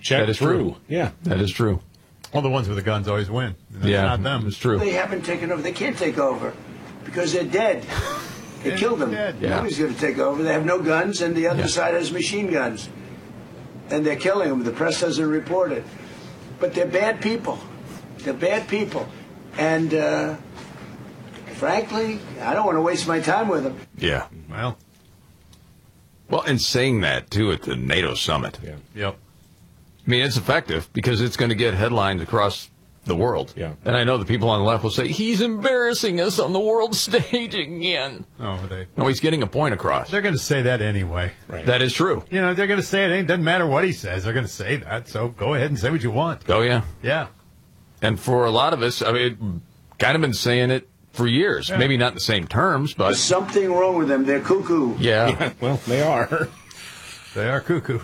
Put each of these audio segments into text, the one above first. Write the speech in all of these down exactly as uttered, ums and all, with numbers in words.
check that is through. True. Yeah, that is true. Well, the ones with the guns always win. That's yeah, not them. It's true. They haven't taken over. They can't take over because they're dead. They They're killed them. dead. Yeah. Nobody's going to take over. They have no guns, and the other Yeah. side has machine guns. And they're killing them. The press doesn't report it. But they're bad people. They're bad people. And, uh, frankly, I don't want to waste my time with them. Yeah. Well, Well, and saying that, too, at the NATO summit. yeah, yep. I mean, it's effective because it's going to get headlines across the world. Yeah. And I know the people on the left will say, he's embarrassing us on the world stage again. Oh, they, No, he's getting a point across. they're going to say that anyway. right. That is true. You know, they're going to say it. It doesn't matter what he says. They're going to say that. So go ahead and say what you want. Oh, yeah. Yeah. And for a lot of us, I mean, kind of been saying it for years. Yeah. Maybe not in the same terms, but There's something wrong with them. They're cuckoo. yeah. Yeah, well, they are. They are cuckoo.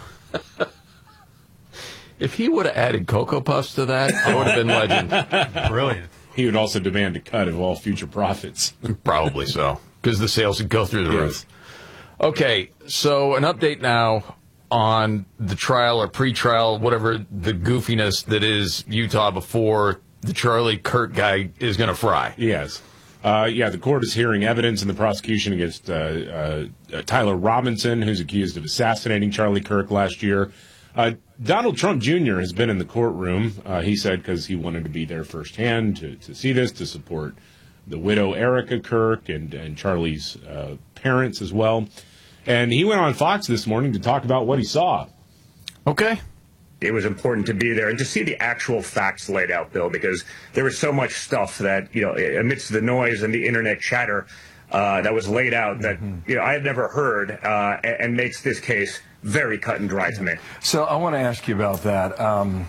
If he would have added Cocoa Puffs to that, it would have been legend. Brilliant. He would also demand a cut of all future profits. Probably so, because the sales would go through the Yes. roof. Okay, so an update now on the trial or pre-trial, whatever the goofiness that is Utah before the Charlie Kirk guy is going to fry. Yes. Uh, yeah, the court is hearing evidence in the prosecution against uh, uh, uh, Tyler Robinson, who's accused of assassinating Charlie Kirk last year. Uh, Donald Trump Junior has been in the courtroom, uh, he said, because he wanted to be there firsthand to, to see this, to support the widow Erica Kirk and, and Charlie's uh, parents as well. And he went on Fox this morning to talk about what he saw. Okay. It was important to be there and to see the actual facts laid out, Bill, because there was so much stuff that, you know, amidst the noise and the internet chatter uh, that was laid out that, you know, I had never heard uh, and, and makes this case very cut and dry to me. So I want to ask you about that. Um,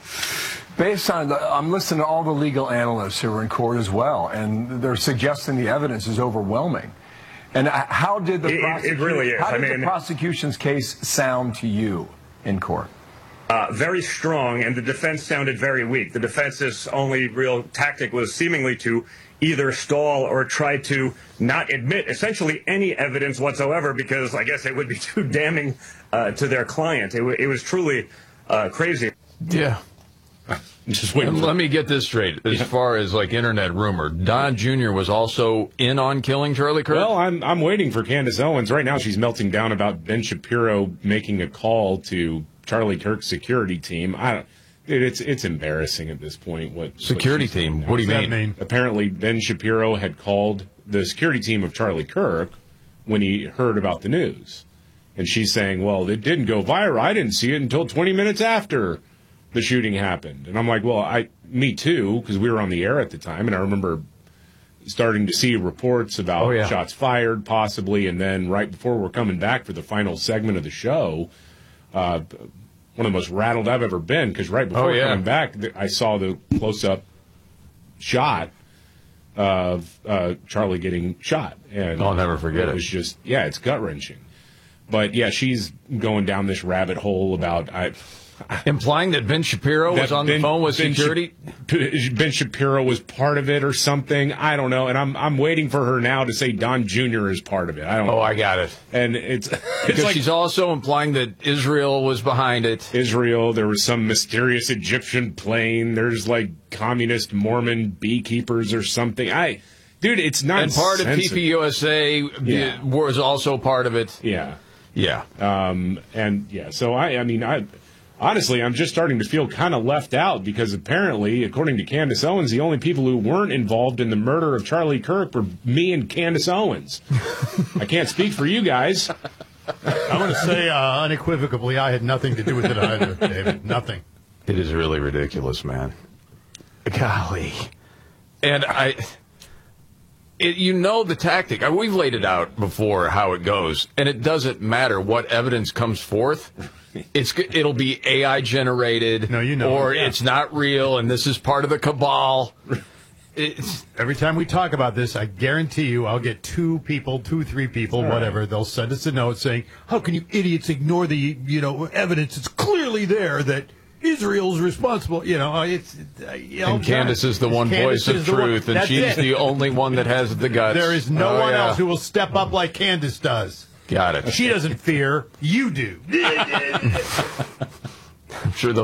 based on, the, I'm listening to all the legal analysts who were in court as well, and they're suggesting the evidence is overwhelming. And how did the It- it prosecu- really is. How I did mean- the prosecution's case sound to you in court? Uh, very strong, and the defense sounded very weak. The defense's only real tactic was seemingly to either stall or try to not admit essentially any evidence whatsoever, because I guess it would be too damning uh, to their client. It, w- it was truly uh, crazy. Yeah. Just waiting And for let me get this straight. As far as like internet rumor, Don Junior was also in on killing Charlie Kirk? Well, I'm I'm waiting for Candace Owens. Right now she's melting down about Ben Shapiro making a call to Charlie Kirk's security team. I don't dude, it's it's embarrassing at this point. What Security what she's saying team? now. What do you What does mean? that mean? Apparently Ben Shapiro had called the security team of Charlie Kirk when he heard about the news. And she's saying, well, it didn't go viral. I didn't see it until twenty minutes after the shooting happened. And I'm like, well, I, me too, because we were on the air at the time, and I remember starting to see reports about Oh, yeah. shots fired, possibly, and then right before we're coming back for the final segment of the show, uh, one of the most rattled I've ever been, because right before Oh, yeah. coming back, th- I saw the close-up shot of uh, Charlie getting shot. And I'll never forget it. it. was just, yeah, it's gut-wrenching. But, yeah, she's going down this rabbit hole about... I, Implying that Ben Shapiro was that on the Ben- phone with Ben security? Sh- Ben Shapiro was part of it or something. I don't know. And I'm I'm waiting for her now to say Don Junior is part of it. I don't Oh, know. I got it. And it's, it's Because like she's also implying that Israel was behind it. Israel. There was some mysterious Egyptian plane. There's like communist Mormon beekeepers or something. I, dude, it's not. And part of P P U S A Yeah. was also part of it. Yeah. Yeah. Um, and yeah, so I, I mean, I, honestly, I'm just starting to feel kind of left out because apparently, according to Candace Owens, the only people who weren't involved in the murder of Charlie Kirk were me and Candace Owens. I can't speak for you guys. I'm going to say uh, unequivocally, I had nothing to do with it either, David. Nothing. It is really ridiculous, man. Golly. And I, it, you know the tactic. Uh, We've laid it out before how it goes, and it doesn't matter what evidence comes forth. It's it'll be A I generated, No, you know or it, yeah. it's not real, and this is part of the cabal. It's, Every time we talk about this, I guarantee you I'll get two people, two, three people, whatever. They'll send us a note saying, how can you idiots ignore the, you know, evidence? It's clearly there that Israel's responsible. You know, it's... Uh, you know, and Candace is the one Candace voice of is the one- truth, and that's she's it. the only one that has the guts. There is no Oh, one yeah. else who will step up like Candace does. Got it. She doesn't fear. You do. I'm sure they'll